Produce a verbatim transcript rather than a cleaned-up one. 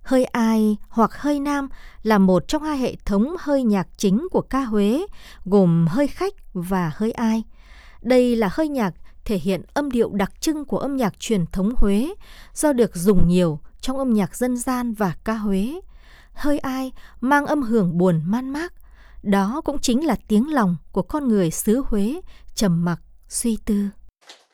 Hơi ai hoặc hơi nam là một trong hai hệ thống hơi nhạc chính của ca Huế, gồm hơi khách và hơi ai. Đây là hơi nhạc thể hiện âm điệu đặc trưng của âm nhạc truyền thống Huế, do được dùng nhiều trong âm nhạc dân gian và ca Huế. Hơi ai mang âm hưởng buồn man mác, đó cũng chính là tiếng lòng của con người xứ Huế, trầm mặc, suy tư.